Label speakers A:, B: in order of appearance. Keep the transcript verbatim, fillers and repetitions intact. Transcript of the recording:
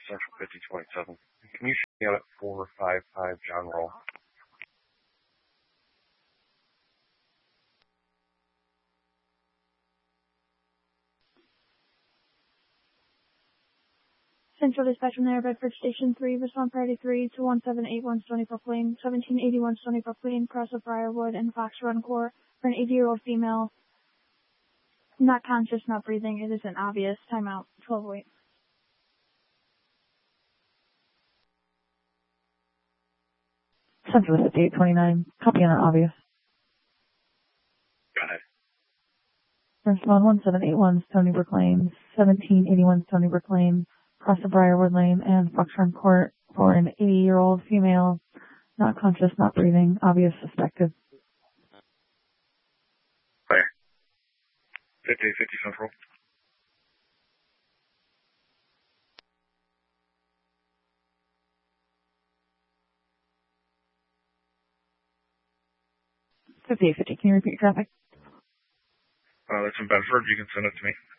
A: Central fifty twenty-seven. Can you show me out at four five five John Roll?
B: Central Dispatch from there, Bedford Station three, respond priority three to one seven eight one Stony Brook Lane, seventeen eighty-one Stony Brook Lane, cross of Briarwood and Fox Run Court for an eighty-year-old female, not conscious, not breathing. It isn't obvious. Timeout, twelve oh eight.
C: Central fifty-eight twenty-nine, copy on obvious.
A: Go ahead.
C: Respond one seven eight one Stony Brook Lane, seventeen eighty-one Stony Brook Lane, cross of Briarwood Lane and Fox Run Court for an eighty-year-old female, not conscious, not breathing, obvious suspected.
A: Clear. fifty-eight fifty Central.
C: fifty-eight fifty, can you repeat your traffic?
A: Uh, that's in Bedford. You can send it to me.